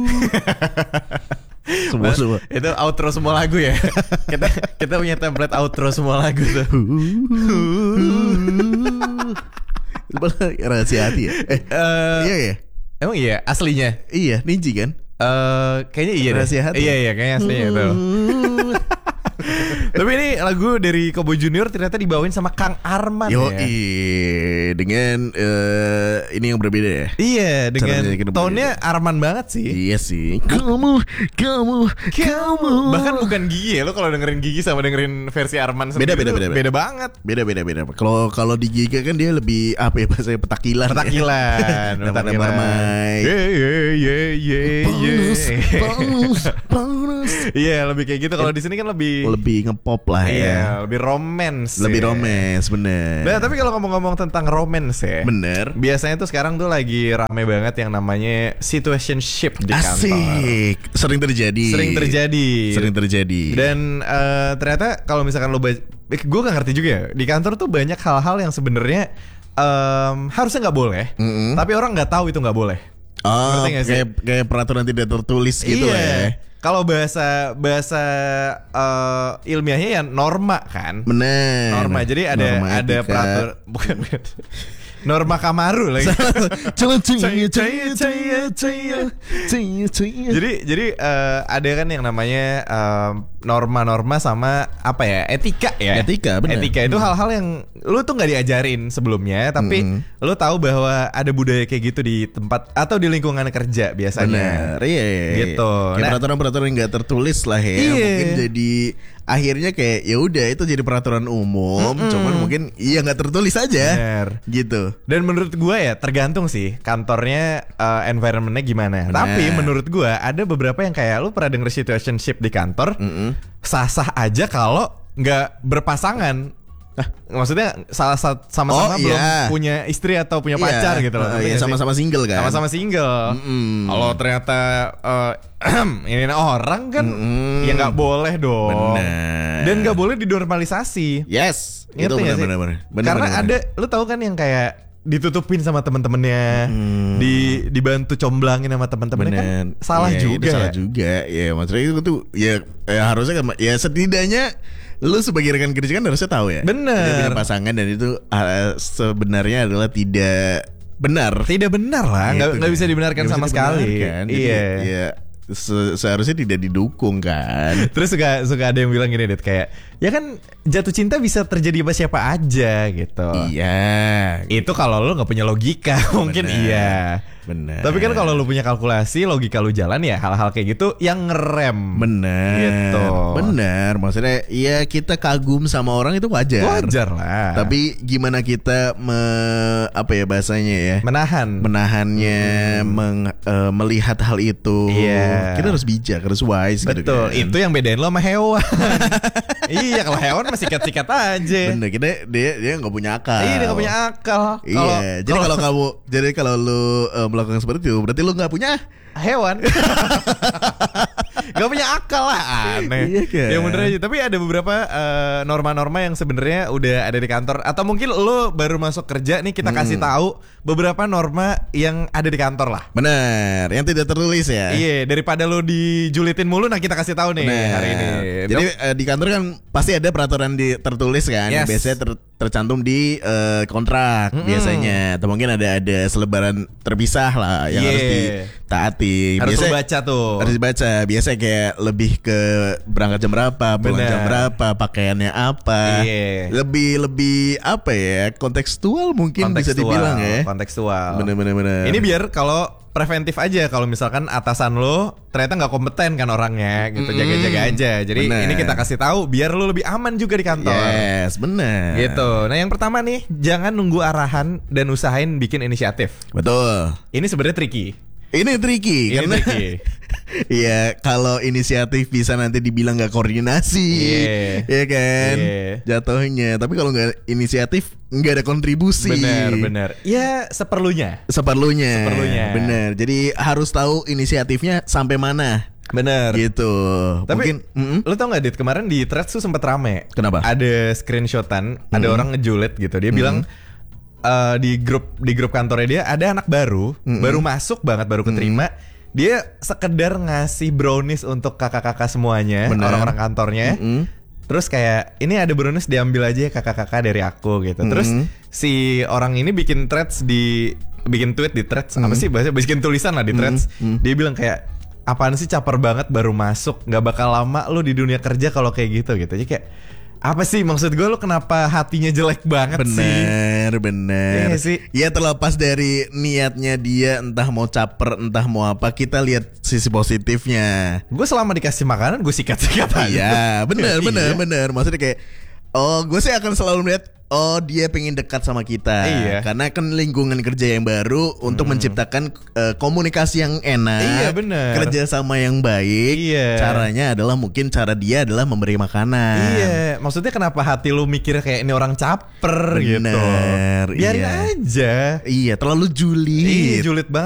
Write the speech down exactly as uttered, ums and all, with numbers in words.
Semua semua. Itu outro semua lagu ya. Kita kita punya template outro semua lagu tuh. Rahasia hati ya. Eh, Uh, iya ya. Emang iya aslinya? Iya, Ninji kan? Eh kayaknya iya deh. Rahasia hati. Iya iya kayaknya aslinya itu. Tapi ini lagu dari Kobo Junior ternyata dibawain sama Kang Arman. Yo, ya. dengan uh, ini yang berbeda ya. Iya, dengan Caranya kita tone-nya berbeda. Arman banget sih. Iya sih. Kamu, kamu, kamu. Bahkan bukan Gigi ya, lo kalau dengerin Gigi sama dengerin versi Arman Beda, sendiri beda, tuh beda, beda. beda banget. Beda beda beda. Kalau kalau di Giga kan dia lebih apa ya bahasanya petakilan. Petakilan. Nata marmai. Ye ye ye ye ye. Panas, panas. Iya, lebih kayak gitu. Kalau di sini kan lebih Lebih ngepop lah ya. iya, lebih romance. Lebih ya. romance, bener. Nah, tapi kalau ngomong-ngomong tentang romance ya. Bener. Biasanya tuh sekarang tuh lagi rame banget yang namanya situationship di kantor. Asik. Sering terjadi. Sering terjadi. Sering terjadi. Dan uh, ternyata kalau misalkan lo baca, gue gak ngerti juga ya. Di kantor tuh banyak hal-hal yang sebenarnya um, harusnya nggak boleh, Mm-mm. tapi orang nggak tahu itu nggak boleh. Oh, Ngerti gak sih? kayak kayak peraturan tidak tertulis gitu iya. lah ya. Kalau bahasa bahasa uh, ilmiahnya ya norma kan. Bener. Norma. Jadi ada Norma ada etika. peraturan bukan. Norma Kamaru lagi. Jangan Caya, caya, caya, caya. caya caya. Jadi jadi uh, ada kan yang namanya uh, norma-norma sama apa ya etika ya. Etika, benar. Etika itu hal-hal yang lu tuh nggak diajarin sebelumnya, tapi Mm-mm. lu tahu bahwa ada budaya kayak gitu di tempat atau di lingkungan kerja biasanya. Bener, iya, iya, iya. Gitu. Kayak Nah, peraturan-peraturan yang nggak tertulis lah ya. Iya. Mungkin jadi akhirnya kayak ya udah itu jadi peraturan umum, Mm-mm. cuman mungkin iya nggak tertulis aja. Bener. Gitu. Dan menurut gue ya tergantung sih kantornya uh, environmentnya gimana. Bener. Tapi menurut gue ada beberapa yang kayak lu pernah denger situationship di kantor, Mm-mm. sah-sah aja kalau nggak berpasangan. Maksudnya salah sat- sama-sama Oh, belum iya. punya istri atau punya Iya. pacar gitu loh. Uh, Ngerti iya, nggak sih? sama-sama single kan. Sama-sama single. Mm-mm. Kalau ternyata uh, ini orang kan Mm-mm. ya nggak boleh dong. Bener. Dan nggak boleh dinormalisasi. Yes, Ngerti itu nggak sih? benar-benar. Karena ada, lu tahu kan yang kayak ditutupin sama temen-temennya, Hmm. di dibantu comblangin sama temen-temennya kan salah Iya, juga. itu salah juga. Ya maksudnya itu tuh ya, ya harusnya kan ya setidaknya lu sebagai rekan kerja kan harusnya tahu ya. Bener. Dia punya pasangan dan itu uh, sebenarnya adalah tidak benar. Tidak benar lah, nggak Gitu nggak kan. bisa dibenarkan Nggak sama bisa sekali. dibenarkan. Jadi, Iya. ya se- seharusnya tidak didukung kan. Terus suka suka ada yang bilang gini deh kayak ya kan jatuh cinta bisa terjadi sama siapa aja gitu. Iya. Itu kalau lu nggak punya logika mungkin Bener. iya. Benar. Tapi kan kalau lu punya kalkulasi, logika lu jalan ya hal-hal kayak gitu yang ngerem. benar. Gitu. Benar. Maksudnya ya kita kagum sama orang itu wajar. Wajar lah. Tapi gimana kita me, apa ya bahasanya ya? menahan. Menahannya, meng- eh, melihat hal itu. Iya. Kita harus bijak, harus wise gitu Betul. kan. Itu yang bedain lo sama hewan. Iya, kalau hewan masih sikat-sikat aja. Bener, kita dia dia nggak punya akal. Iya, dia gak punya akal. Iya. Jadi kalau kamu, jadi kalau lu eh, melakukan seperti itu, berarti lu nggak punya hewan gak punya akal lah, aneh. Iya kan? Ya bener aja. Tapi ada beberapa eh, norma-norma yang sebenarnya udah ada di kantor. Atau mungkin lo baru masuk kerja nih, kita kasih tahu beberapa norma yang ada di kantor lah. benar, yang tidak tertulis ya. Iya, daripada lo dijulitin mulu, nah kita kasih tahu nih Bener. hari ini. Jadi eh, di kantor kan pasti ada peraturan di, tertulis kan, yang Yes. biasanya ter- tercantum di eh, kontrak Mm-mm. biasanya. Atau mungkin ada ada selebaran terpisah lah yang Yeah. harus ditaati. harus Biasanya- lo baca tuh. Harus dibaca. Biasanya kayak lebih ke berangkat jam berapa, pulang Bener. jam berapa, pakaiannya apa. Iya. Lebih lebih apa ya? Kontekstual mungkin bisa dibilang ya. Kontekstual. Bener-bener bener. Ini biar kalau preventif aja, kalau misalkan atasan lo ternyata nggak kompeten kan orangnya gitu, Mm-mm. jaga-jaga aja. Jadi Bener. ini kita kasih tahu biar lo lebih aman juga di kantor. Yes, bener. Gitu. Nah, yang pertama nih, jangan nunggu arahan dan usahain bikin inisiatif. Betul. Ini sebenarnya tricky. Ini tricky Ini karena tricky. Iya, kalau inisiatif bisa nanti dibilang nggak koordinasi, Iya. ya kan, Iya. jatuhnya. Tapi kalau nggak inisiatif, nggak ada kontribusi. Bener, bener. Ya seperlunya. Seperlunya. Seperlunya. Bener. Jadi harus tahu inisiatifnya sampai mana. Bener. Gitu. Tapi Mungkin. mm-mm. lo tau gak Dit, kemarin di threads tuh sempet rame. Kenapa? Ada screenshotan, ada orang ngejulit gitu. Dia bilang eh, di grup di grup kantornya dia ada anak baru, Mm-mm. baru masuk banget, baru keterima. Dia sekedar ngasih brownies untuk kakak-kakak semuanya, Bener. orang-orang kantornya. Mm-mm. Terus kayak ini ada brownies diambil aja kakak-kakak dari aku gitu. Terus si orang ini bikin threads di bikin tweet di threads apa sih bahasa bikin tulisan lah di threads. Dia bilang kayak apaan sih caper banget baru masuk, nggak bakal lama lu di dunia kerja kalau kayak gitu gitu. Jadi kayak apa sih maksud gue lu kenapa hatinya jelek banget sih? Bener, bener. Iya sih. Ya terlepas dari niatnya dia, entah mau caper, entah mau apa, kita lihat sisi positifnya. Gue selama dikasih makanan gue sikat-sikat aja. Iya, bener, Iya. bener, bener. Maksudnya kayak, oh, gue sih akan selalu melihat, oh dia pengen dekat sama kita. Iya. Karena kan lingkungan kerja yang baru untuk menciptakan eh, komunikasi yang enak. Iya, bener. Kerja sama yang baik. Iya. Caranya adalah mungkin cara dia adalah memberi makanan. Iya, maksudnya kenapa hati lu mikir kayak ini orang caper gitu? Bener, Biarin iya. aja. Iya, terlalu julid. Iya, julid banget.